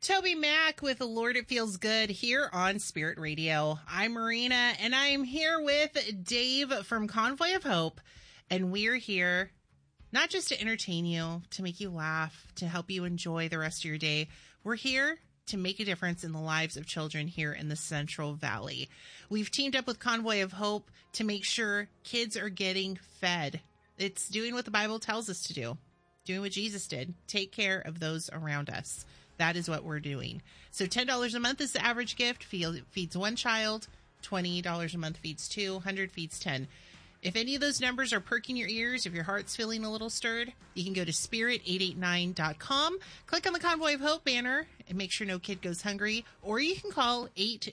Toby Mack with The Lord It Feels Good here on Spirit Radio. I'm Marina, and I'm here with Dave from Convoy of Hope, and we're here not just to entertain you, to make you laugh, to help you enjoy the rest of your day. We're here to make a difference in the lives of children here in the Central Valley. We've teamed up with Convoy of Hope to make sure kids are getting fed. It's doing what the Bible tells us to do, doing what Jesus did, take care of those around us. That is what we're doing. So $10 a month is the average gift. Feeds one child. $20 a month feeds two. 100 feeds 10. If any of those numbers are perking your ears, if your heart's feeling a little stirred, you can go to spirit889.com, click on the Convoy of Hope banner, and make sure no kid goes hungry. Or you can call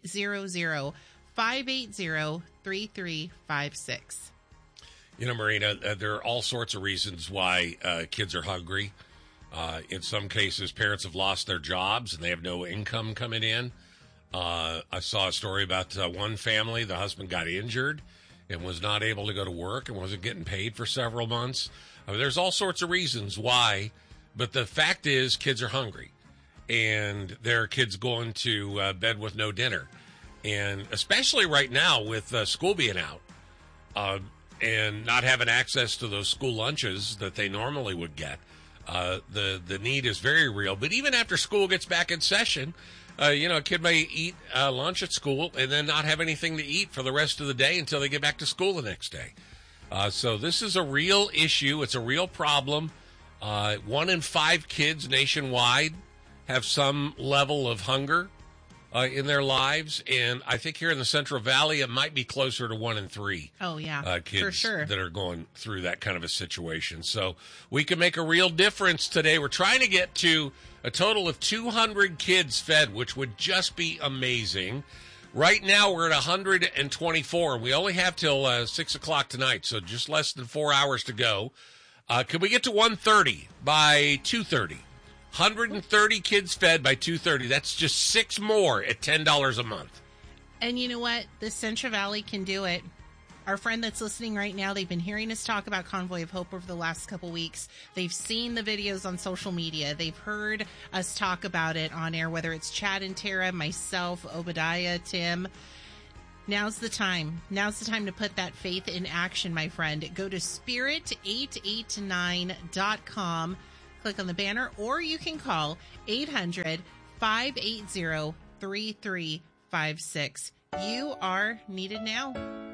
800-580-3356. You know, Marina, there are all sorts of reasons why kids are hungry. In some cases, parents have lost their jobs and they have no income coming in. I saw a story about one family. The husband got injured and was not able to go to work and wasn't getting paid for several months. I mean, there's all sorts of reasons why, but the fact is kids are hungry and there are kids going to bed with no dinner. And especially right now with school being out and not having access to those school lunches that they normally would get. The need is very real. But even after school gets back in session, a kid may eat lunch at school and then not have anything to eat for the rest of the day until they get back to school the next day. So this is a real issue. It's a real problem. 1 in 5 kids nationwide have some level of hunger in their lives. And I think here in the Central Valley, it might be closer to 1 in 3. Oh, yeah, kids for sure, that are going through that kind of a situation. So we can make a real difference today. We're trying to get to a total of 200 kids fed, which would just be amazing. Right now, we're at 124, and we only have till 6 o'clock tonight, so just less than 4 hours to go. Could we get to 130 by 2:30? 130 kids fed by 2:30. That's just 6 more at $10 a month. And you know what? The Central Valley can do it. Our friend that's listening right now, they've been hearing us talk about Convoy of Hope over the last couple weeks. They've seen the videos on social media. They've heard us talk about it on air, whether it's Chad and Tara, myself, Obadiah, Tim. Now's the time. Now's the time to put that faith in action, my friend. Go to spirit889.com. Click on the banner, or you can call 800-580-3356. You are needed now.